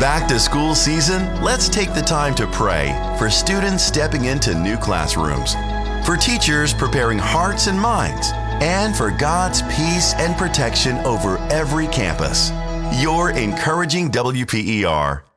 back to school season, let's take the time to pray for students stepping into new classrooms, for teachers preparing hearts and minds, and for God's peace and protection over every campus. Your encouraging WPER.